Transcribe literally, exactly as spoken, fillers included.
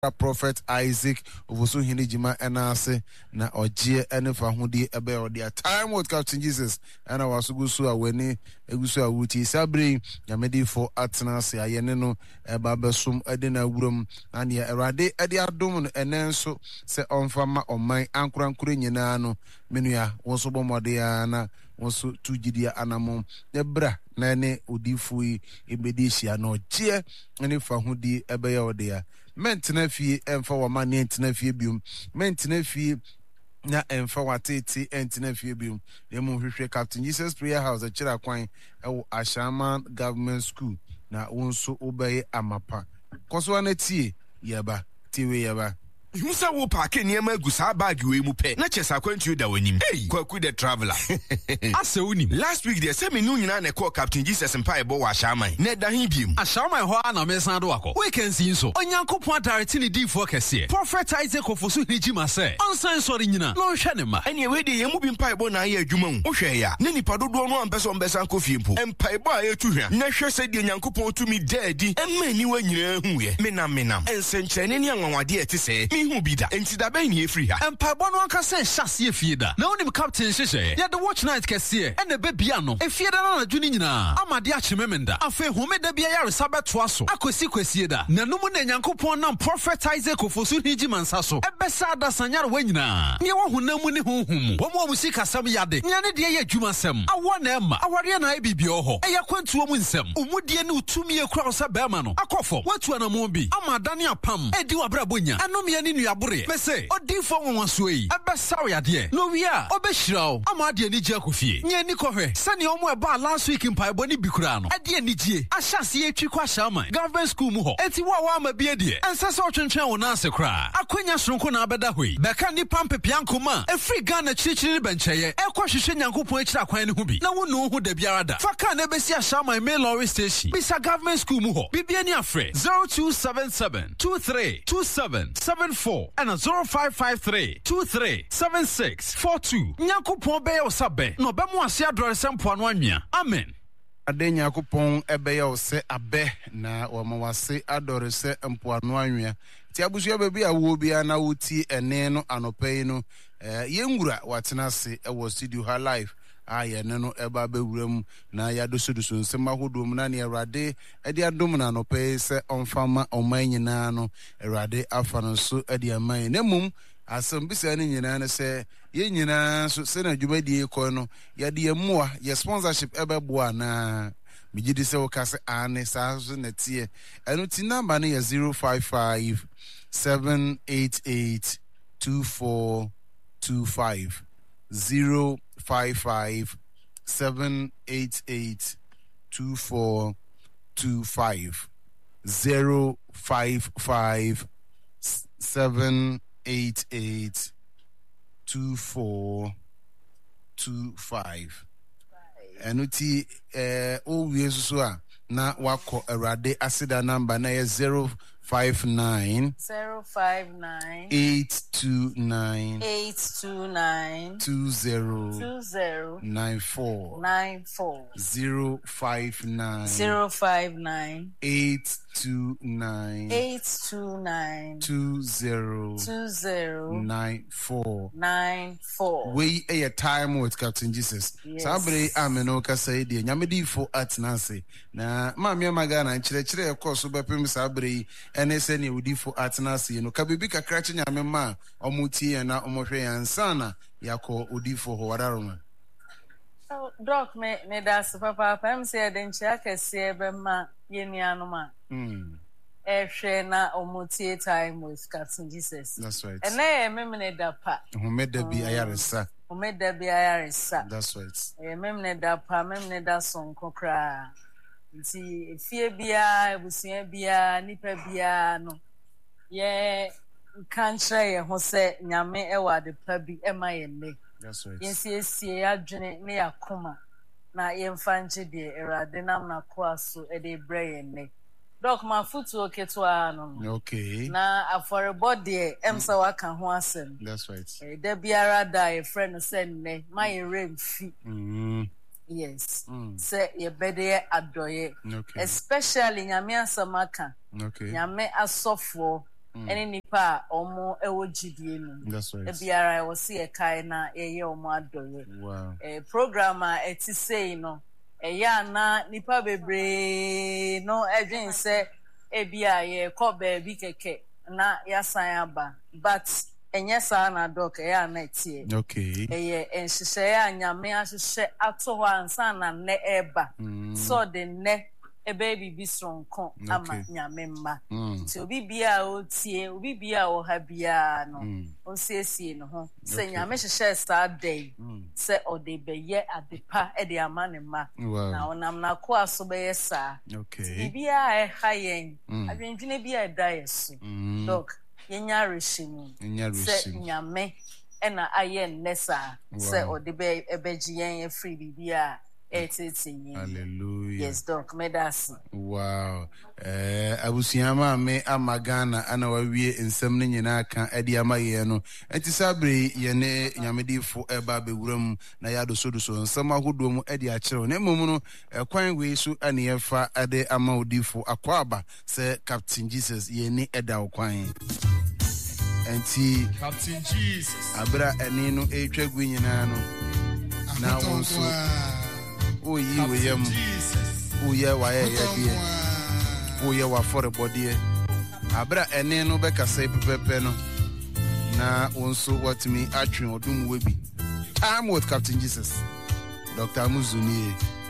Prophet Isaac Ovosu Hinijima Enase na Oje Enefa Hudi Ebe Odia time with Captain Jesus and our Sugusu Aweni Egusu Awuti Sabri Yamedi for Atnas Ayeneno Ebabesum Edina Wurum and ya Erade Edia Domun Enenso se on fama on my Ankran Kurinano Menuya Wosobo Modiana Wosu Tujidia Anamum Debra Nene Udifui Ibedisia no Jie Enefa Hudi Ebe Odia Mentena fie emfa wa mane entena fie bium mentena fie na emfa wa tete entena fie bium demo hwehwe Captain Jesus Prayer House akira kwan ewo Ashaman Government School na wonso obeye amapa koso na tie yeba tiwe yeba Musa wo parke niema gusa bag we mu pe na chesa kwantu da wanim hey kwaku the traveler asa unim last week there say me nu nyina na call Captain Jesus mpa ebo wa shaman na da hin biem ashaman ho ana mesan do akọ weekend sin so onyankopon direct ni di for kese Prophet Isaac Ofosu Hinijima say onsan sori nyina no hwe ne ma ene we de yemu bi mpa ebo na ya adwuma mu hwe ya ne nipa dodo no ampeso mbesan kofie mpo mpa ebo a etuhwa na hwe se de nyankopon tumi daadi emma ni wa nyina huye menam menam ensenkyene ne anwawade ete se hu bida enti da ben ye free ha empabo no anka sen hyase efie da na onim Captain hyehyɛ ya the watch night kɛse ene be bia no efie da na adwuni nyina amade akyememenda afa homeda bia yare sabeto aso akosi kwasie da na numu na nyankopɔn nam Prophet Isaac Ofosu Hinijima nsa so ebesa da sanyare wa nyina ne wo honamu ne honhum wo mo musika sam yade nya ne de ye adwuma sam awo na ema aware na ebibia ho eya kwantuo mu nsam umudie ne utumi ekura wo sa bema no akɔfo watu anamo bi amada ne apam edi wabrabonya anom ye ne nuabore mese odifo wonwaso yi ebesaw yade no wi a obehiraw amade ani gye akofie nya ni kohwe sane omo eba last week mpaebo ni bikura no ade ani gye ahyase etwi kwa shaman government school mu ho enti wo wa ma bie de ensa se otwentwen wo na ase kra akonya sonko na abeda hoi beka ni pampepia nkoma efri Ghana chirichiri bencheye ekɔ hwehwe nyankopɔn akira kwan ne ho bi na wo no ho da biara da faka na besi shaman main lorry station bisa government school mu ho bibia ni afre zero two seven seven two three two seven seven four and zero five five three two three seven six four two nyankopɔn bɛyɛ osabe no bɛmo ase adɔre sempo ano anwea amen ade nyakopon ebeye wo se abe na wo ma wase adore se empo anu anwea ti abusu baby awo bia na wuti ene no anopai no eh yengura watena se e wo studio ha live aye ne no eba bewuram na ya dosoduso nsem ahodom na ne Awurade e de adom na anopai se onfama oman nyina no Awurade afa no so e de aman na mum asem bisa ne nyina ne se ye nyina so se na dwumadi ekɔ no ya de yemmoa ye sponsorship ebeboa na migidi se wokase ane sa so na tie eno ti number ne ya zero five five seven eight eight two four two five zero five five seven eight eight two four two five zero five five seven eight eight two four two five. Enuti eh o wie so a na wako Awurade asida number na ye zero five nine zero five nine eight two nine eight two nine two zero two zero nine four nine four zero five nine zero five nine eight two nine eight two nine two zero two zero nine four nine four. We a time with Captain Jesus. Yes. Sabre ameno ka say de nyamedi fo atnase na mamia magana chire chire ekoso bepem sabre ene se ne udi fo atnase no ka bibi kakra che nyame ma omutie na omohwe yansana yakọ udi fo ho wadaroma. So doc me me das papa pam se den chia kese be ma yenianoma. Mm. Ehwe na omutie time with Captain Jesus. That's right. Ene memne da pa. Homeda bi ayaresa. Homeda bi ayaresa. That's right. Eh memne da pa memne da sonko kra. Nti efie bia ebusia bia nipa bia no. Ye kantra ye ho se nyame ewa de pa bi ema ye ne. That's right. Yensi esie adwene ne yakoma na yemfa nche de Awurade nam na ko aso e de bre ye ne. Doc ma futu oketwa no. Okay. Na aforebo de emsa waka ho asem. That's right. Eh da biara da e friend say ne my remfi. Mhm. Yes. Mm. Say ye bede adoye. Okay. Especially nyame asamaka. Okay. Nyame asofo any nipa omo ewo gidie mu That's right. ebiara e wo se e kai na eye omo adore Wow. eh programmer eti sei no eya na nipa bebre no edwin se ebia ye ko ba bi keke na ya san aba but enye sa na doc eya na tie Okay. eye enhyehyɛ ya nyame ahyehyɛ ato hɔ ansa na ne eba so de ne ebe bibi sonko ama nyame mma ti obi bia o tie obi bia o ha bia no on siesie no ho se nyame hyehyɛ sa day se ode beye adepa e de ama ne mma na onam na ko aso beye sa Okay. bia e ha yen adwendwene bia e da yeso doc yenya reshimu se nyame ena aye nnesa se ode be ebeji yen free bibia etete. Hallelujah. Yes, doc, medasi. Wow. Eh abusiyama me amagana ana wawie nsem ne nyina ka edi amaye no. Enti sabre ye ne nyamedifo eba bewuram na yado so do so nsem ahodo mu edi a kire. Na mmom no kwan we so ane yefa ade ama odifo akwaba se Captain Jesus ye ni eda kwan. Enti Captain Jesus abra eni no etwagu nyina no. Na wonso o yi we yam o ye wa ye ye die o ye wa for body abra ene no be kasa pepepe no na wonso watimi atwen odum we bi time with Captain Jesus Doctor Muzuni.